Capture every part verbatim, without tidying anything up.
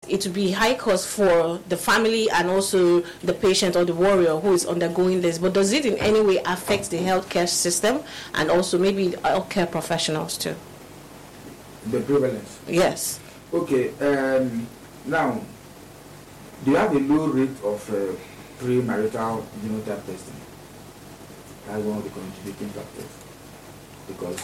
it would be high cost for the family and also the patient or the warrior who is undergoing this. But does it in any way affect the healthcare system and also maybe healthcare professionals too? The prevalence? Yes. Okay. Um, now, do you have a low rate of uh, premarital genotype testing? That's one of the contributing factors. Because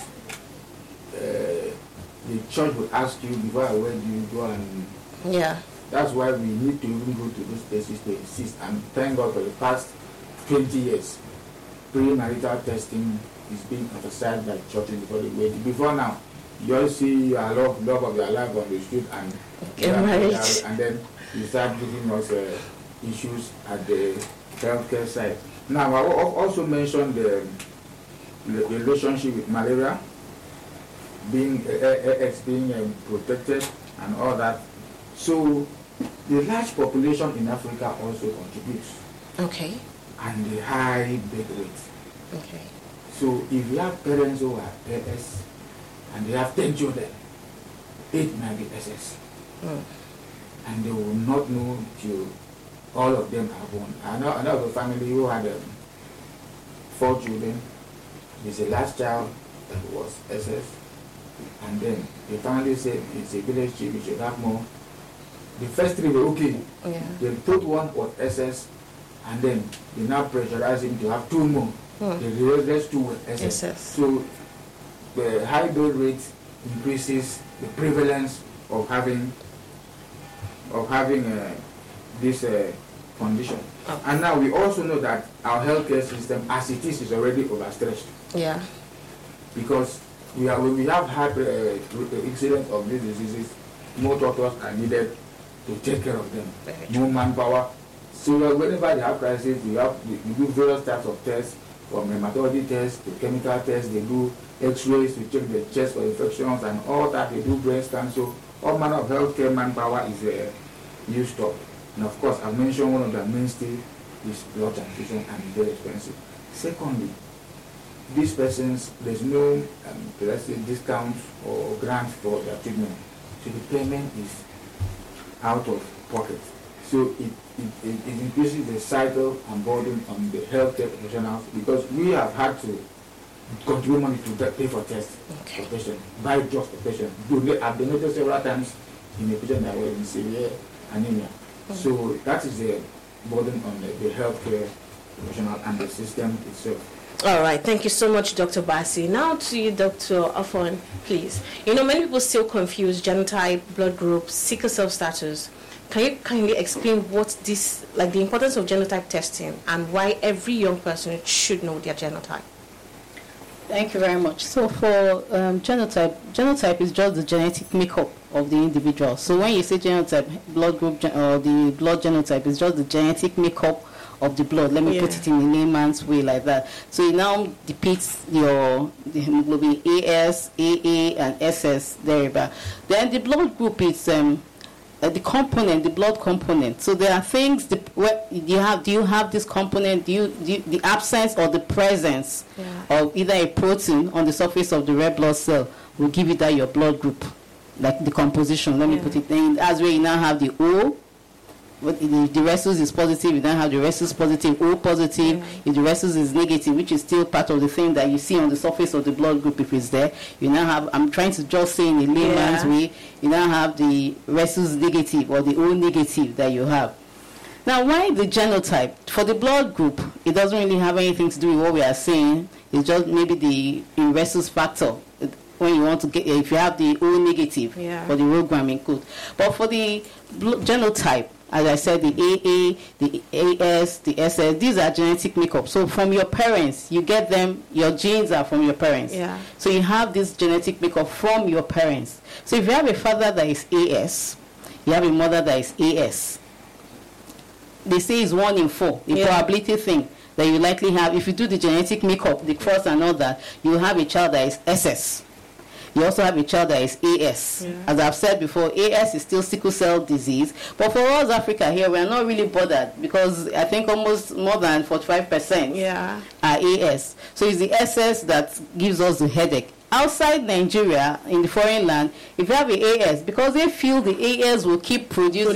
uh, the church will ask you before I wed you, go and... Yeah. That's why we need to even go to those places to insist. And thank God for the past twenty years, premarital testing is being emphasized by churches before the wedding. Before now, you all see your love, love of your life on the street and get married. And then you start giving us uh, issues at the healthcare side. Now, I also mentioned the, the relationship with malaria, being uh, eggs being um, protected and all that. So, the large population in Africa also contributes. Okay. And the high birth rate. Okay. So, if you have parents who are A S and they have ten children, eight might be S S. Mm. And they will not know till all of them are born. I know, I know of a family who had um, four children. There's a last child that was S S. And then the family said, it's a village chief, we should have more. The first three were okay. Yeah. The third one was S S. And then they now pressurize him to have two more. Mm. The rest two were S S. S S. So the high birth rate increases the prevalence of having of having uh, this uh, condition. Okay. And now we also know that our healthcare system, as it is, is already overstretched. Yeah. Because we are, when we have had uh, incidents of these diseases, more doctors are needed to take care of them. More manpower. So whenever they have crisis, we have we do various types of tests, from hematology tests to chemical tests. They do X-rays to check the chest for infections and all that. They do breast cancer. So all manner of healthcare manpower is uh, used up. And of course, I've mentioned one of the mainstay is blood transfusion and it's very expensive. Secondly, these persons, there's no um, let's say discount or grant for their treatment. So the payment is out of pocket. So it, it, it, it increases the cycle and burden on the healthcare professionals because we have had to contribute money to pay for tests okay. for patients, buy drugs for patients. I've been noticed several times in a patient that was in severe anemia. Mm-hmm. So that is the burden on the, the healthcare professional and the system itself. All right, thank you so much, Doctor Bassey. Now to you, Doctor Afon, please. You know, many people still confuse genotype, blood group, sickle cell status. Can you kindly explain what this, like the importance of genotype testing and why every young person should know their genotype? Thank you very much. So for um, genotype, genotype is just the genetic makeup of the individual. So when you say genotype, blood group or the blood genotype is just the genetic makeup of the blood. Let me yeah. put it in a layman's way like that. So it now depicts your the hemoglobin A S, A A, and S S thereabout. Then the blood group is um, uh, the component, the blood component. So there are things. The, where you have, do you have this component? Do you, do you the absence or the presence yeah. of either a protein on the surface of the red blood cell will give you that your blood group, like the composition. Let yeah. me put it in. That's where you now have the O. But if the rhesus is positive, you then have the rhesus positive, O positive. Yeah. If the rhesus is negative, which is still part of the thing that you see on the surface of the blood group, if it's there, you now have, I'm trying to just say in a layman's yeah. way, you now have the rhesus negative or the O negative that you have. Now, why the genotype? For the blood group, it doesn't really have anything to do with what we are saying. It's just maybe the rhesus factor. When you want to get, if you have the O negative yeah. for the Rogram code. But for the genotype, as I said, the A A, the A S, the S S, these are genetic makeup. So from your parents, you get them, your genes are from your parents. Yeah. So you have this genetic makeup from your parents. So if you have a father that is A S, you have a mother that is A S. They say it's one in four, the yeah. probability thing that you likely have. If you do the genetic makeup, the cross and all that, you will have a child that is S S. You also have a child that is A S. Yeah. As I've said before, A S is still sickle cell disease. But for us, Africa here, we are not really bothered because I think almost more than forty-five percent yeah. are A S. So it's the S S that gives us the headache. Outside Nigeria, in the foreign land, if you have an A S, because they feel the A S will keep producing